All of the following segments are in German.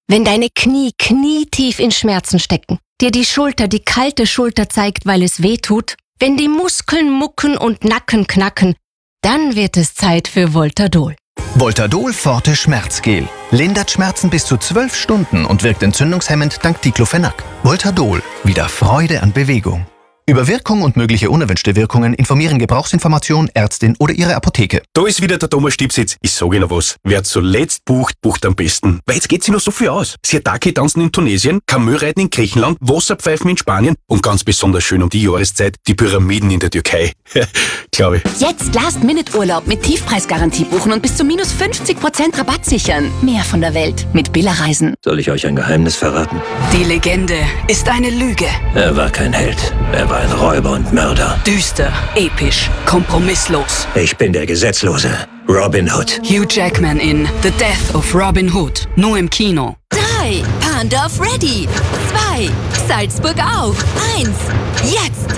Wenn deine Knie knietief in Schmerzen stecken, dir die Schulter die kalte Schulter zeigt, weil es weh tut, wenn die Muskeln mucken und Nacken knacken, dann wird es Zeit für Voltadol. Voltadol Forte Schmerzgel. Lindert Schmerzen bis zu 12 Stunden und wirkt entzündungshemmend dank Diclofenac. Voltadol. Wieder Freude an Bewegung. Über Wirkung und mögliche unerwünschte Wirkungen informieren Gebrauchsinformation, Ärztin oder Ihre Apotheke. Da ist wieder der Thomas Stipsitz. Ich sage Ihnen was. Wer zuletzt bucht, bucht am besten. Weil jetzt geht sich noch so viel aus. Siatake tanzen in Tunesien, Kamelreiten in Griechenland, Wasserpfeifen in Spanien und ganz besonders schön um die Jahreszeit die Pyramiden in der Türkei. Glaube ich. Jetzt Last-Minute-Urlaub mit Tiefpreisgarantie buchen und bis zu minus 50% Rabatt sichern. Mehr von der Welt mit Billa Reisen. Soll ich euch ein Geheimnis verraten? Die Legende ist eine Lüge. Er war kein Held. Er war ein Räuber und Mörder. Düster, episch, kompromisslos. Ich bin der Gesetzlose. Robin Hood. Hugh Jackman in The Death of Robin Hood. Nur im Kino. 3. Pandorf ready. 2. Salzburg auch. 1. Jetzt!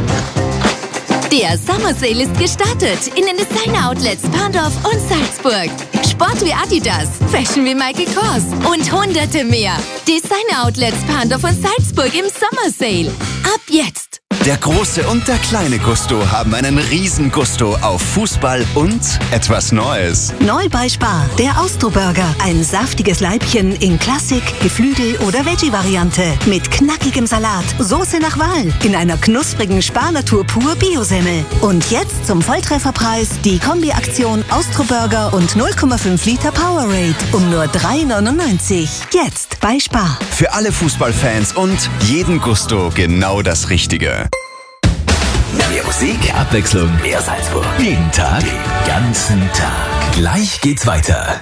Der Summer Sale ist gestartet in den Designer-Outlets Pandorf und Salzburg. Sport wie Adidas, Fashion wie Michael Kors und hunderte mehr. Designer-Outlets Pandorf und Salzburg im Summer Sale. Ab jetzt! Der große und der kleine Gusto haben einen riesen Gusto auf Fußball und etwas Neues. Neu bei Spar, der Austro-Burger. Ein saftiges Leibchen in Klassik, Geflügel- oder Veggie-Variante. Mit knackigem Salat, Soße nach Wahl, in einer knusprigen Spar-Natur pur Biosemmel. Und jetzt zum Volltrefferpreis die Kombi-Aktion Austro-Burger und 0,5 Liter Powerade um nur 3,99. Jetzt bei Spar. Für alle Fußballfans und jeden Gusto genau das Richtige. Mehr Musik, Abwechslung, mehr Salzburg. Jeden Tag, den ganzen Tag. Gleich geht's weiter.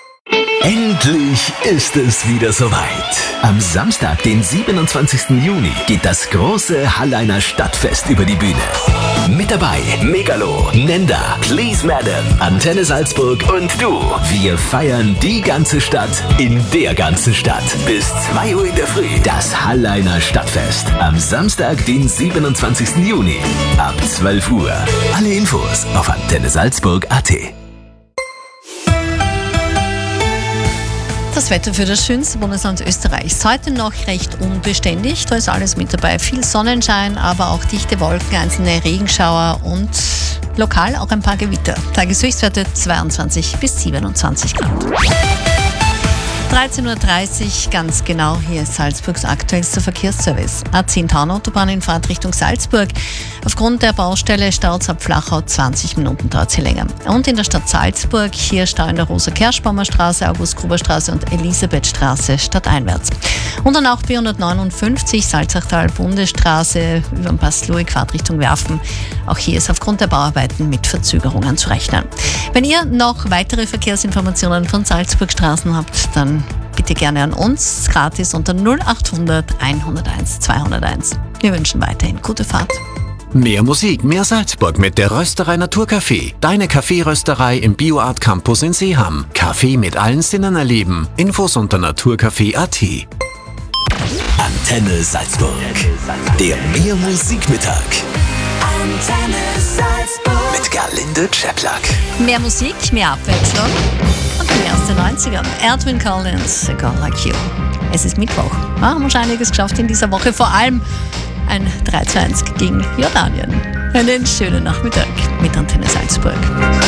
Endlich ist es wieder soweit. Am Samstag, den 27. Juni, geht das große Halleiner Stadtfest über die Bühne. Mit dabei Megalo, Nenda, Please Madam, Antenne Salzburg und du. Wir feiern die ganze Stadt in der ganzen Stadt. Bis 2 Uhr in der Früh. Das Halleiner Stadtfest. Am Samstag, den 27. Juni. Ab 12 Uhr. Alle Infos auf antennesalzburg.at. Das Wetter für das schönste Bundesland Österreichs. Heute noch recht unbeständig. Da ist alles mit dabei. Viel Sonnenschein, aber auch dichte Wolken, einzelne Regenschauer und lokal auch ein paar Gewitter. Tageshöchstwerte 22 bis 27 Grad. 13.30 Uhr, ganz genau, hier ist Salzburgs aktuellster Verkehrsservice. A10 Taunautobahn in Fahrt Richtung Salzburg. Aufgrund der Baustelle staut es ab Flachau 20 Minuten, dauert sie länger. Und in der Stadt Salzburg, hier Stau in der Rosa-Kerschbaumer Straße, August-Gruber-Straße und Elisabethstraße stadteinwärts. Und dann auch B159 Salzachtal-Bundesstraße über den Pass Luig, Fahrt Richtung Werfen. Auch hier ist aufgrund der Bauarbeiten mit Verzögerungen zu rechnen. Wenn ihr noch weitere Verkehrsinformationen von Salzburg Straßen habt, dann bitte gerne an uns, gratis unter 0800 101 201. Wir wünschen weiterhin gute Fahrt. Mehr Musik, mehr Salzburg mit der Rösterei Naturcafé. Deine Kaffeerösterei im BioArt Campus in Seeham. Kaffee mit allen Sinnen erleben. Infos unter naturcafé.at. Antenne Salzburg. Der Mehr Musikmittag. Antenne Salzburg. Mit Gerlinde Czeplak. Mehr Musik, mehr Abwechslung und mehr aus den 90ern. Edwin Collins, A Girl Like You. Es ist Mittwoch. Wir haben schon einiges geschafft in dieser Woche. Vor allem ein 3:1 gegen Jordanien. Einen schönen Nachmittag mit Antenne Salzburg.